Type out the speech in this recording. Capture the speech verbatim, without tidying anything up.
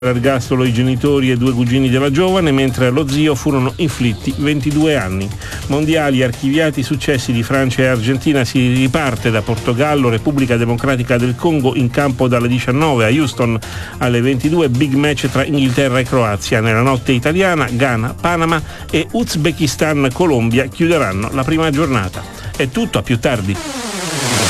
all'ergastolo i genitori e due cugini della giovane, mentre allo zio furono inflitti ventidue anni. Mondiali, archiviati i successi di Francia e Argentina, si riparte da Portogallo, Repubblica Democratica del Congo, in campo dalle diciannove a Houston alle ventidue, big match tra Inghilterra e Croazia. Nella notte italiana, Ghana, Panama e Uzbekistan, Colombia chiuderanno la prima giornata. È tutto, a più tardi.